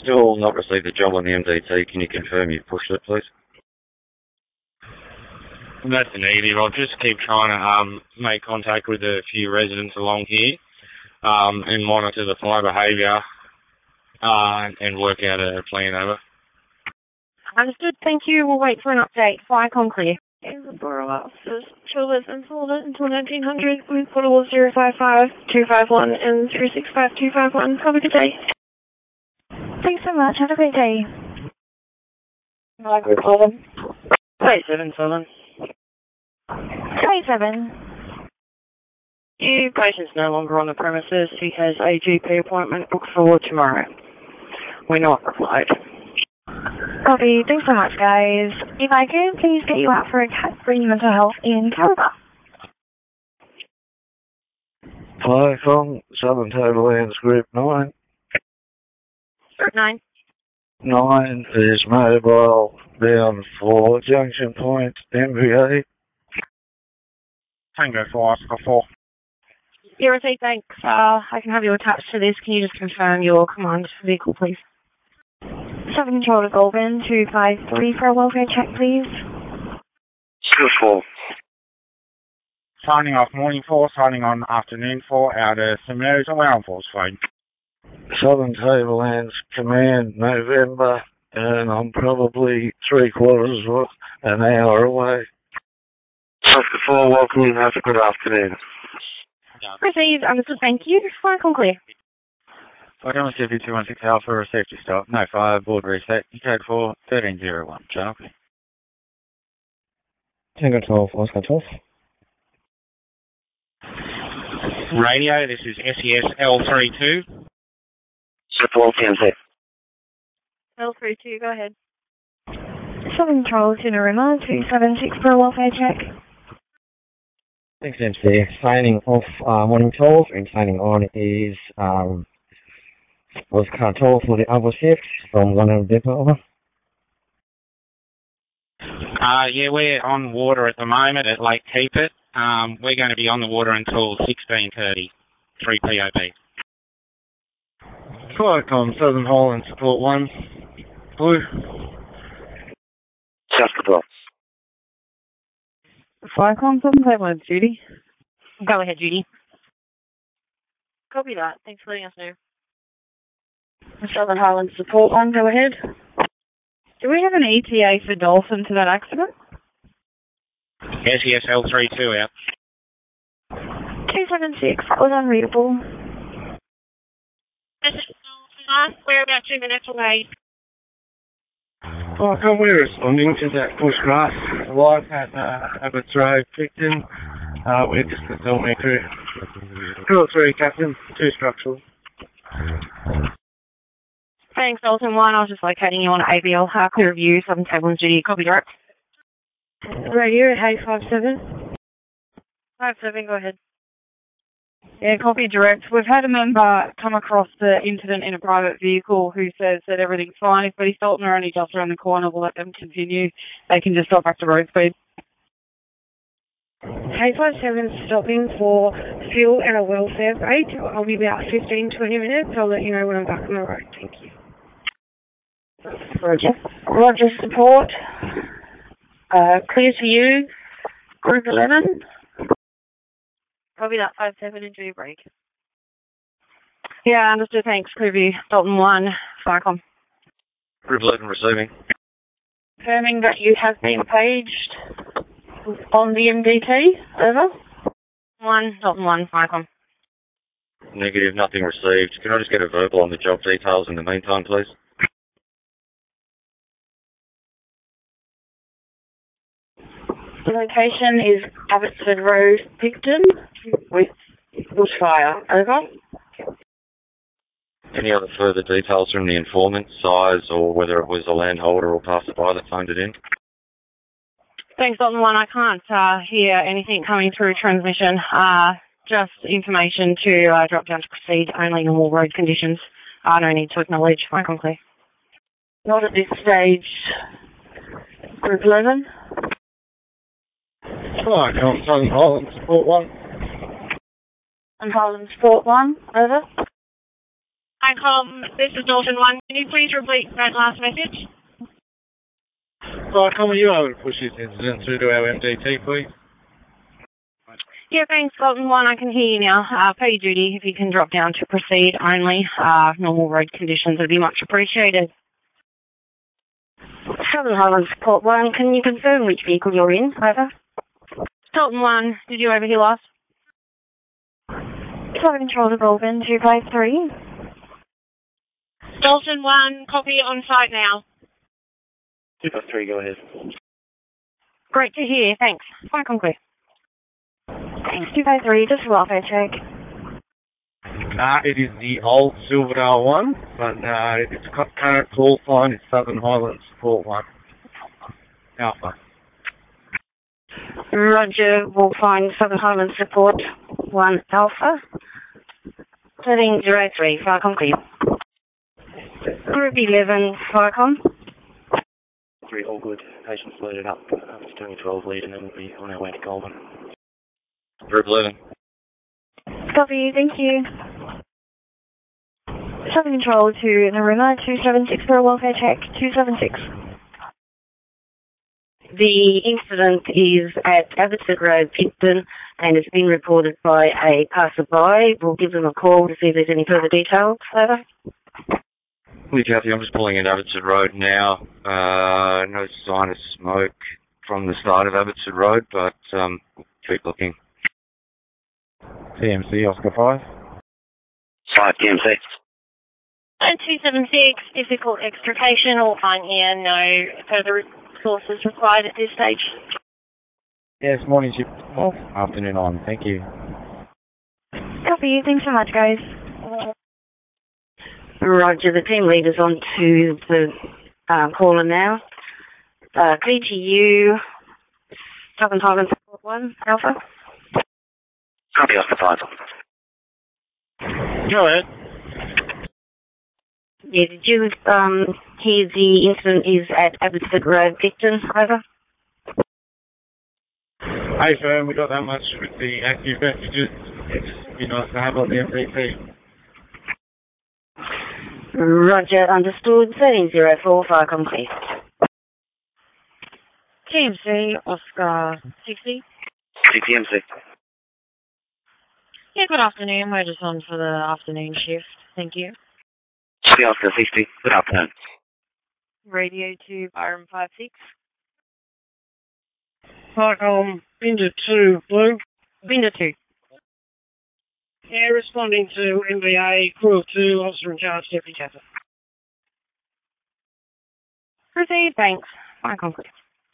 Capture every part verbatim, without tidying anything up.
still not received the job on the M D T. Can you confirm you've pushed it, please? That's a negative. I'll just keep trying to um, make contact with a few residents along here um, and monitor the fire behaviour uh, and work out a plan over. Understood. Thank you. We'll wait for an update. Firecom clear. In the borough offices, chillers and solar until nineteen hundred with portable zero five five two five one and three six five two five one. Have a good day. Thanks so much. Have a great day. Margaret Colin. twenty-seven, Southern. twenty-seven. Your patient's no longer on the premises. He has a G P appointment booked for tomorrow. We're not replied. Copy. Thanks so much, guys. If I can, please get you out for a cat free mental health in Calibre. Firecom, Southern Tablelands Group nine. Group nine. nine is mobile bound for Junction Point, M V A. Tango four, Oscar four. Your receipt, thanks. Uh, I can have you attached to this. Can you just confirm your command vehicle, please? seven Control to Goulburn, two five three for a welfare check, please. two four. Signing off morning four, signing on afternoon four, out of St Mary's and Warren Falls Flight. Southern Tablelands Command, November, and I'm probably three quarters of an hour away. Oscar four, welcome and have a good afternoon. Received, understood, thank you. Firecom clear. Welcome to C P two one six Alpha for a safety stop. No fire, board reset. Code four, thirteen zero one. Channel. Tango twelve, Oscar twelve. Radio, this is S E S L thirty-two. Support T M C. L thirty-two, go ahead. seven Control to Narima, two seven six for a welfare check. Thanks, M C. Signing off uh, morning twelve and signing on is um, Oscar twelve for the other shift from one hundred depot over. Uh, yeah, we're on water at the moment at Lake Keepit. Um, we're going to be on the water until sixteen thirty, three P O B. Firecom, Southern Highland Support one. Blue. Saskatoon. Firecom, Southern Tablelands, Judy. Go ahead, Judy. Copy that. Thanks for letting us know. Southern Highland Support one, go ahead. Do we have an E T A for Dolphin to that accident? S E S L thirty-two out. two seven six, that was unreadable. We're about two minutes away. Firecom, we're responding to that bush grass live at uh, Abbott's Road, Picton. Uh, we're just consulting crew. Crew three, Captain, two structural. Thanks, Dalton one. I was just locating you on A B L. Uh, clear review, Southern Tablelands Judy. Copy direct. Radio, hey, five seven. five seven, go ahead. Yeah, copy direct. We've had a member come across the incident in a private vehicle who says that everything's fine. If Betty Sultan are only just around the corner, we'll let them continue. They can just stop back to road speed. Hey, five seven, stopping for fuel and a welfare break. I'll be about fifteen to twenty minutes. I'll let you know when I'm back on the road. Thank you. Roger. Roger, support. Uh, clear to you. Group eleven. Probably that five seven, enjoy your break. Yeah, understood, thanks. Clearview, Dalton one, Firecom. Group eleven receiving. Confirming that you have been paged on the M D T, over. one, Dalton one, Firecom. Negative, nothing received. Can I just get a verbal on the job details in the meantime, please? The location is Abbotsford Road, Picton, with bushfire. Over. Any other further details from the informant, size, or whether it was a landholder or passerby that phoned it in? Thanks, Dalton one. I can't uh, hear anything coming through transmission. Uh, just information to uh, drop down to proceed, only normal road conditions. Uh, no need to acknowledge. Firecom clear. Not at this stage. Group eleven. Firecom, Southern Highland Support one. And Highland Support one, over. Hi, Com. This is Dalton one. Can you please repeat that last message? Right, are you able to push this incident through to our M D T, please? Yeah, thanks, Dalton one. I can hear you now. Uh, pay duty, if you can drop down to proceed only. Uh, normal road conditions would be much appreciated. Southern Highlands Support one, can you confirm which vehicle you're in? Over. Dalton one, did you overhear us? Flight control to Goulburn, two five three. Dalton one, copy on site now. two five three, go ahead. Great to hear, thanks. Fine, concrete. Thanks, two five three, just a welfare check. Uh, it is the old Silverdale one, but uh, its current call sign is Southern Highlands Support one. Alpha. Roger, we'll find Southern Highlands Support one Alpha. thirteen zero three, Farcom clear. Group eleven, Farcom. Three, all good. Patients loaded up. After doing a twelve lead, and then we'll be on our way to Goulburn. Group eleven. Copy, thank you. Traffic control to Naruma two seven six for a welfare check, two seven six. The incident is at Abbotsford Road, Picton, and it's been reported by a passerby. We'll give them a call to see if there's any further details. Over. Hey, Kathy, I'm just pulling into Abbotsford Road now. Uh, no sign of smoke from the start of Abbotsford Road, but um, keep looking. T M C, Oscar five. five, T M C. And two seven six, difficult extrication, all fine here, no further sources required at this stage. Yes, morning ship off, afternoon on, thank you. Copy, thanks so much, guys. Roger, the team leader's on to the um, caller now. Uh, P G U, Southern Highlands Support one, Alpha. Copy, Oscar five. Go ahead. Yeah, did you um, hear the incident is at Abbotsford Road, Picton? Over. Hey, firm, we got that much with the active messages. It's be nice to have on the M D T. Roger, understood. thirteen zero four, Farcom clear. T M C, Oscar sixty. T M C. Yeah, good afternoon. We're just on for the afternoon shift. Thank you. Copy, Oscar sixty. Good afternoon. Radio to Byron five six. Farcom, Binder two, Blue. Binder two. Yeah, responding to M V A, crew of two, officer in charge, deputy captain. Proceed, thanks. Fine, concrete.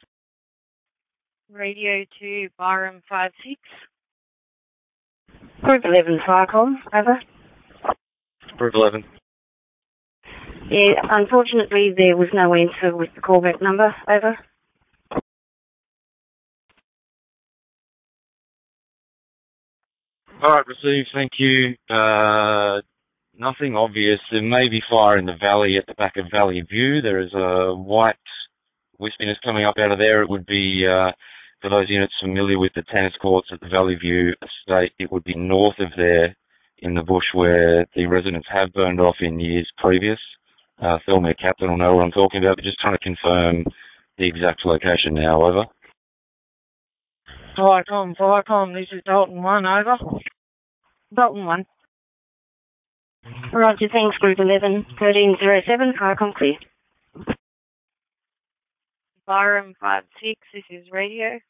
Radio to Byron five six. Group eleven, Farcom, over. Group eleven. Yeah, unfortunately there was no answer with the callback number, over. Alright, received, thank you. Uh, nothing obvious. There may be fire in the valley at the back of Valley View. There is a white wispiness coming up out of there. It would be, uh, for those units familiar with the tennis courts at the Valley View estate, it would be north of there in the bush where the residents have burned off in years previous. Uh, Thelmere Captain will know what I'm talking about, but just trying to confirm the exact location now, over. Farcom, Farcom, this is Dalton one, over. Dalton one. Roger, thanks, Group eleven, thirteen zero seven, Farcom clear. Byron five six, this is radio.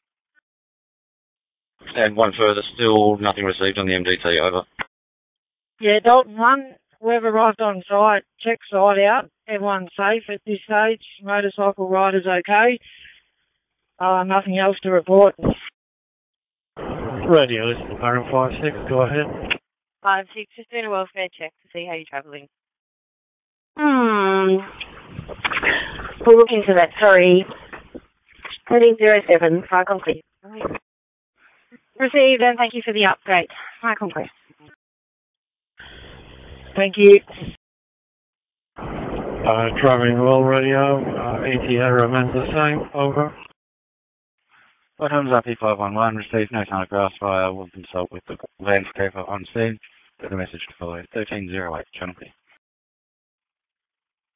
And one further, still nothing received on the M D T, over. Yeah, Dalton one, whoever arrived on site, check site out. Everyone's safe at this stage. Motorcycle rider's okay. Uh, nothing else to report. Radio, this is Byron five six, go ahead. five six, just doing a welfare check to see how you're travelling. Hmm. We'll look into that, sorry. thirteen zero seven, Farcom clear. Received, and thank you for the update. Farcom clear. Thank you. Uh, driving well radio, uh, E T A remains the same, over. What comes up, P five one one, received no sign of grass fire, will consult with the landscaper on scene, with a message to follow, thirteen zero eight, channel P.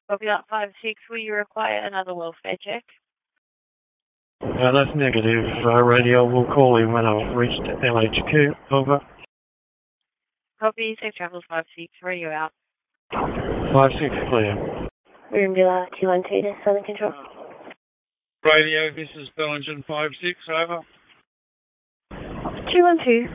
Copy that five six. Will you require another welfare check? Uh, that's negative. Uh, radio will call in when I've reached L H Q. Over. Copy. Safe travels five six. Radio out. five six clear. Roomvilla two one two to Southern Control. Radio, this is Bellingen five six, over. two one two.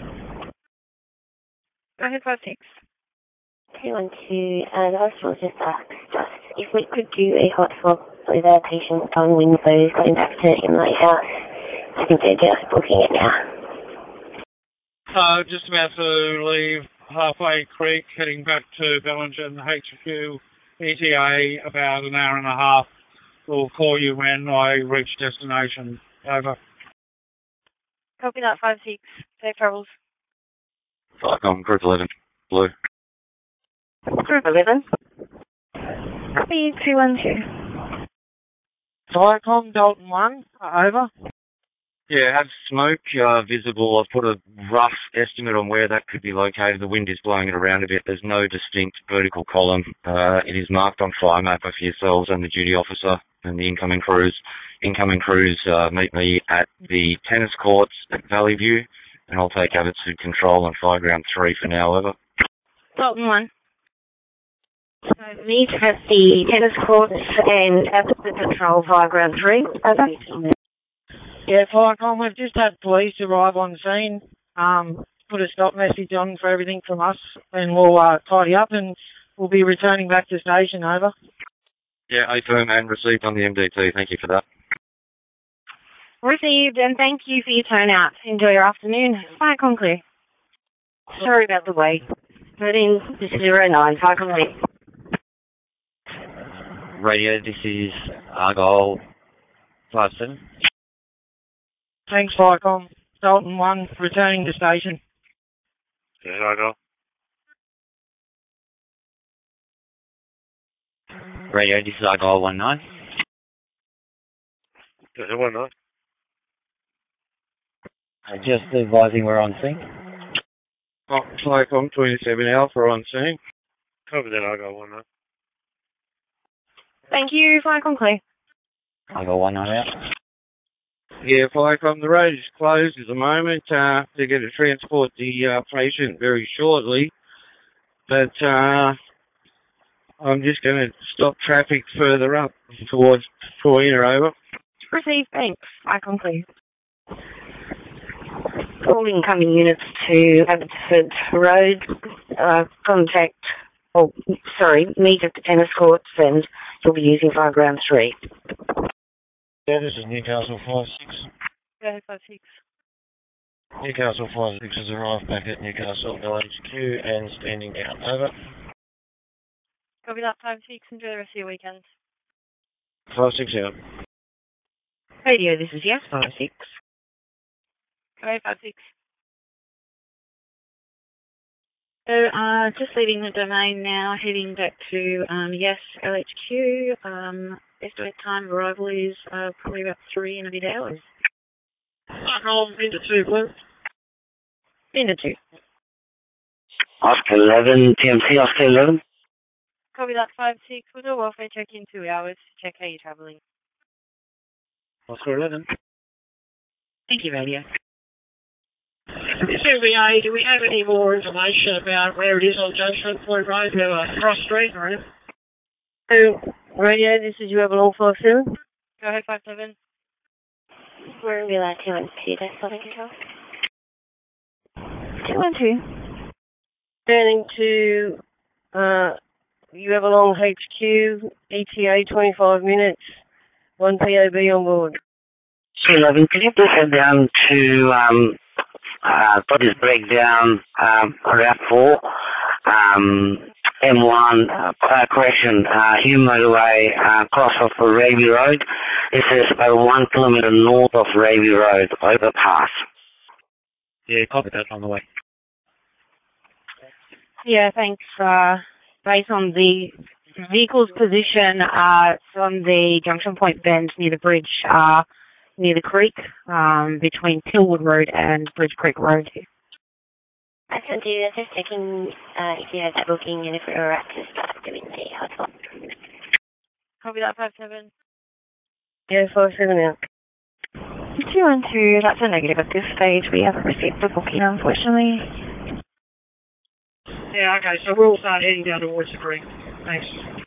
Go ahead, five six. two one two, uh, the hospital just asked us if we could do a hot swap with our patient on Winslow going back to Imlay House. I think they're just booking it now. Uh, just about to leave Halfway Creek, heading back to Bellingen H Q, E T A, about an hour and a half. We'll call you when I reach destination. Over. Copy that five six. Safe travels. Vicom, Group eleven, Blue. Group eleven. Copy two one two. Vicom, Dalton one, over. Yeah, have smoke uh, visible. I've put a rough estimate on where that could be located. The wind is blowing it around a bit. There's no distinct vertical column. Uh, it is marked on fire mapper for yourselves and the duty officer and the incoming crews. Incoming crews uh, meet me at the tennis courts at Valley View, and I'll take attitude control on Fireground three for now, over. Dalton one. So meet at the tennis courts and at the control Fireground three. Over. Yeah, Vicom, we've just had police arrive on scene, um, put a stop message on for everything from us, and we'll uh, tidy up and we'll be returning back to station, over. Yeah, affirm and received on the M D T. Thank you for that. Received, and thank you for your turnout. Enjoy your afternoon. Vicom clear. Sorry about the wait. thirteen zero nine, Vicom clear. Radio, this is Argyle five seven. Thanks, Vicom. Dalton one, returning to station. Yeah, Argyle. Radio, this is Argyle one nine. Yeah, one nine. Just advising we're on scene. Oh, Vicom twenty-seven Alpha on scene. Cover that, Argyle one nine. Thank you. Vicom clear. Argyle one nine out. Yeah, Vicom, the road is closed at the moment. Uh, they're going to transport the uh, patient very shortly. But uh, I'm just going to stop traffic further up towards Paulina, over. Received, thanks. Vicom clear. All incoming units to Abbotsford Road, uh, contact, oh, sorry, meet at the tennis courts and you'll be using Fireground three. Yeah, this is Newcastle five six. Go ahead, five six. Newcastle five six has arrived back at Newcastle L H Q and standing down. Over. Copy that five six. Enjoy the rest of your weekend. five six out. Radio, this is Yes, five six. Go ahead, five six. So, uh, just leaving the domain now, heading back to, um, Yes, L H Q. Um, estimate time of arrival is, uh, probably about three and a bit hours. Vicom, into two, please. Into two. Oscar eleven, T M C, Oscar eleven. Copy that five six. We'll do a welfare check in two hours to check how you're travelling. Oscar eleven. Thank you, Radio. C V A, do we have any more information about where it is on Judgment Point Road, where uh, Cross Street, or anything? So, Radio, this is you have an all five seven. Go ahead, five seven. We're in Villa two one two, that's Southern Control. two one two. Turning to, uh, you have a long H Q, E T A twenty-five minutes, one P O B on board. C eleven, could you please head down to, um, uh, Bodies Breakdown, um, Route four, um, M one, uh, uh, correction, uh, Hume Motorway, uh, cross off of Raby Road. This is about one kilometre north of Raby Road, overpass. Yeah, copy that on the way. Yeah, thanks. Uh, based on the vehicle's position, uh, it's on the junction point bend near the bridge, uh, near the creek, um, between Pillwood Road and Bridge Creek Road. I can do that, just checking uh, if you have that booking and if we're alright to start doing the hot swap. copy that, five seven. Yeah, five seven out. two one two, that's a negative at this stage. We haven't received the booking, unfortunately. Yeah, okay, so we'll start heading down towards the creek. Thanks.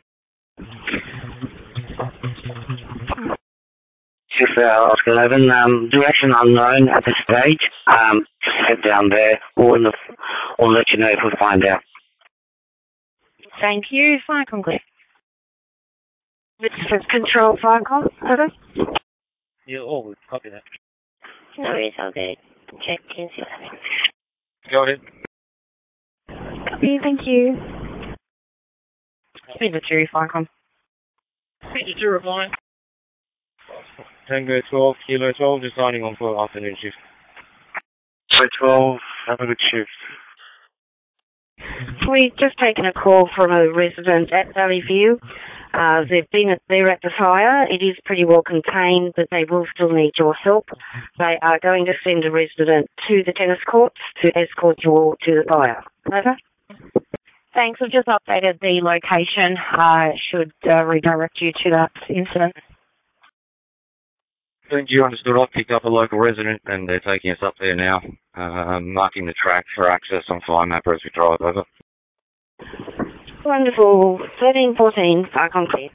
Shift uh, Oscar eleven, um, direction unknown at this stage. Um, just head down there. We'll, we'll let you know if we find out. Thank you. Fire complete. This is control fire call. Over. Yeah, oh, we copy that. No worries, I'll go check and see what happens. Go ahead. Copy, thank you. Speed to two, fire com. Speed to two, replying. Tango twelve, Kilo twelve, just signing on for afternoon shift. Kilo twelve, have a good shift. We've just taken a call from a resident at Valley View. Uh, they've been at, they're at the fire. It is pretty well contained, but they will still need your help. They are going to send a resident to the tennis courts to escort you all to the fire. Over. Thanks. We've just updated the location. I uh, should uh, redirect you to that incident. Thank you. Understood. I've picked up a local resident and they're taking us up there now, uh, marking the track for access on Fire Mapper as we drive over. Wonderful. thirteen fourteen, Farcom clear.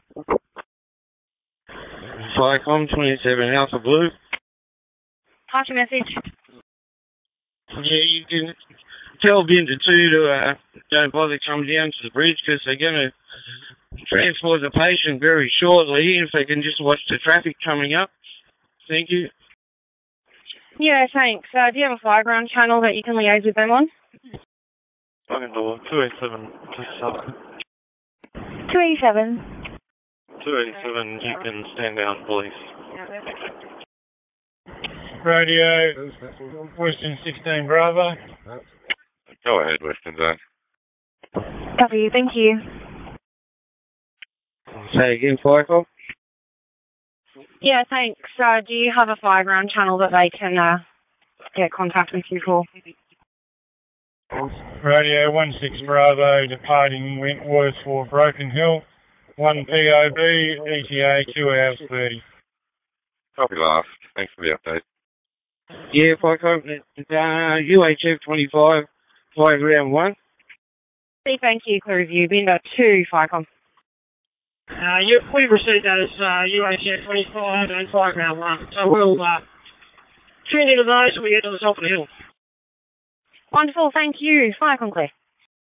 Firecom twenty-seven, Alpha Blue. Pass your message. Yeah, you can tell Binter two to uh, don't bother come down to the bridge because they're going to transport the patient very shortly. If they can just watch the traffic coming up. Thank you. Yeah, thanks. Uh, do you have a fire ground channel that you can liaise with them on? Fucking door, two eighty-seven, just up. two eighty-seven. two eighty-seven, you can stand down, police. Radio, Western sixteen Bravo. Go ahead, Western Zone. Copy, thank you. Say again, Firecom? Yeah, thanks. Uh, do you have a fire ground channel that they can uh, get contact with you for? Radio one six Bravo, departing Wentworth for Broken Hill. one P O B, E T A, two hours thirty. Copy last. Thanks for the update. Yeah, Firecom, uh, U H F twenty-five, fire ground one. Thank you, clear review. Bingo two, Firecom. Uh, you, we've received those uh, U H F twenty-five and fire ground one, so we'll uh, tune into those when we get to the top of the hill. Wonderful, thank you. Firecom clear.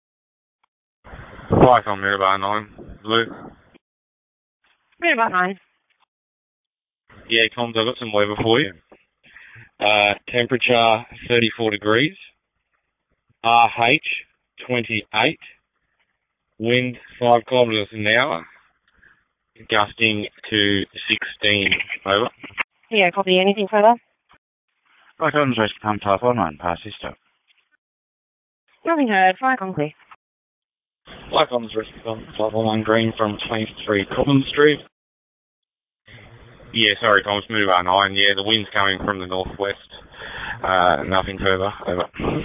Firecom Mirabar nine, Blue. Mirabar nine. Yeah, comms, I've got some weather for you. Uh, temperature thirty-four degrees. R H twenty-eight. Wind five kilometres an hour. Gusting to sixteen. Over. Yeah, copy. Anything further? Firecom's Rescom Type one one, pass this stop. Nothing heard. Firecom clear. Firecom's Rescom Type one one, green from twenty-three Cobham Street. Yeah, sorry, Tom, it's Mirabar nine. Yeah, the wind's coming from the northwest. Uh, nothing further. Over.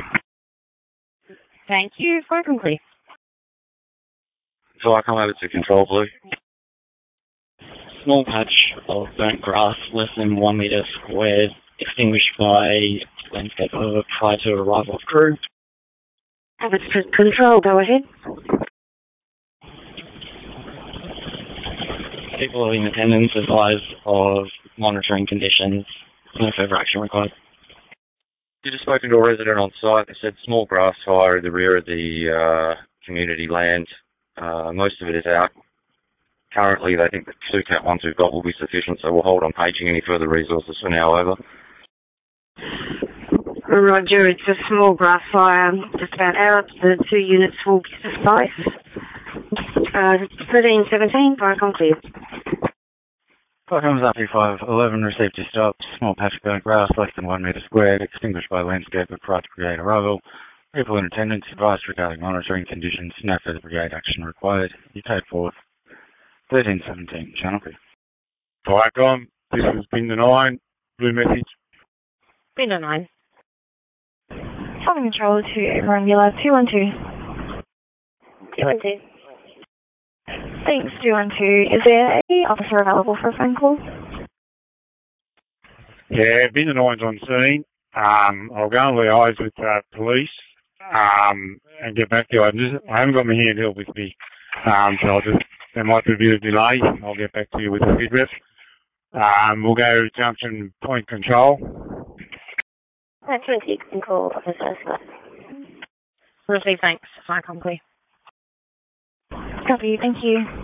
Thank you. Firecom clear. So I come over to control, Blue. Small patch of burnt grass, less than one metre squared, extinguished by a landscape over prior to arrival of crew. Have it control, go ahead. People in attendance advised of monitoring conditions. No further action required. You just spoken to a resident on site. They said small grass fire at the rear of the uh, community land. Uh, most of it is out. Currently, they think the two cat ones we've got will be sufficient, so we'll hold on paging any further resources for now. Over. Roger, it's a small grass fire, just about out. The two units will be suffice. Uh, thirteen seventeen, Firecom clear. Firecom's R P five eleven, received your stop. Small patch of burnt grass, less than one metre squared, extinguished by landscaper prior to brigade arrival. People in attendance advised regarding monitoring conditions. No further brigade action required. You take forward. thirteen seventeen, channel clear. Firecom, this is Bingo nine, blue message. Bingo nine. Following control to everyone, Miller two one two. two one two. Thanks, two one two. Is there a three, officer available for a phone call. Yeah, been the nine's on scene. Um, I'll go and liaise with uh, police um, and get back to you. I, just, I haven't got my handheld with me, um, so I'll just, there might be a bit of delay. I'll get back to you with a head rep. Um, we'll go junction point control. That's twenty can call officer. Receive, thanks. Fire Conclave. Copy, thank you.